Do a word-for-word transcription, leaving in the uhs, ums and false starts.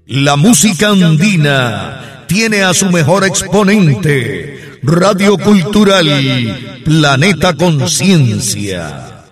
La música andina tiene a su mejor exponente, Radio Cultural Planeta Conciencia.